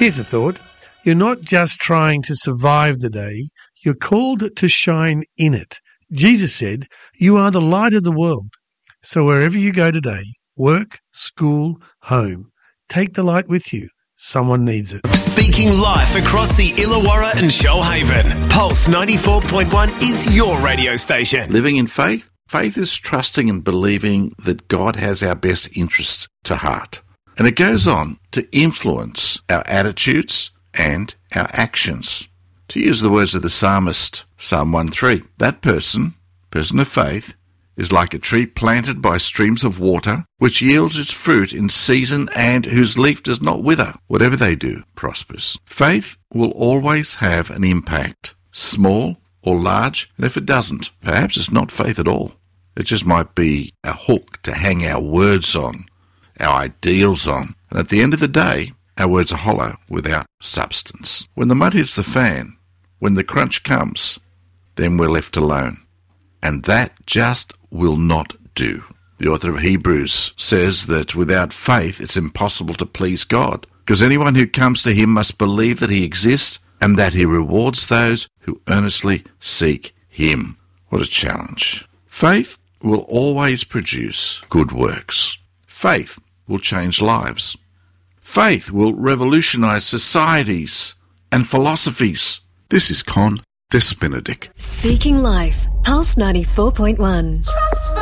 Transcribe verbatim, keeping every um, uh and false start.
Here's a thought. You're not just trying to survive the day, you're called to shine in it. Jesus said, "You are the light of the world." So wherever you go today, work, school, home, take the light with you. Someone needs it. Speaking life across the Illawarra and Shoalhaven, Pulse ninety-four point one is your radio station. Living in faith? Faith is trusting and believing that God has our best interests to heart. And it goes on to influence our attitudes and our actions. To use the words of the psalmist, Psalm one three, that person, person of faith, is like a tree planted by streams of water, which yields its fruit in season and whose leaf does not wither. Whatever they do prospers. Faith will always have an impact, small or large, and if it doesn't, perhaps it's not faith at all. It just might be a hook to hang our words on, our ideals on. And at the end of the day, our words are hollow without substance. When the mud hits the fan, when the crunch comes, then we're left alone. And that just will not do. The author of Hebrews says that without faith it's impossible to please God, because anyone who comes to him must believe that he exists and that he rewards those who earnestly seek him. What a challenge. Faith will always produce good works. Faith will change lives. Faith will revolutionize societies and philosophies. This is Con Des Benedict. Speaking Life, Pulse ninety-four point one.